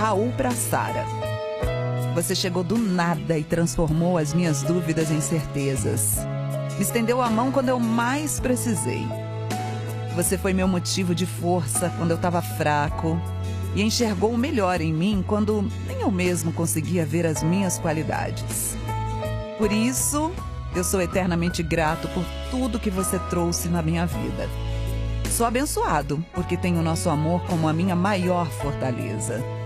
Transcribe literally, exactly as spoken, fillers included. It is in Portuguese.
Raul para Sara. Você chegou do nada e transformou as minhas dúvidas em certezas. Me estendeu a mão quando eu mais precisei. Você foi meu motivo de força quando eu estava fraco e enxergou o melhor em mim quando nem eu mesmo conseguia ver as minhas qualidades. Por isso, eu sou eternamente grato por tudo que você trouxe na minha vida. Sou abençoado porque tenho nosso amor como a minha maior fortaleza.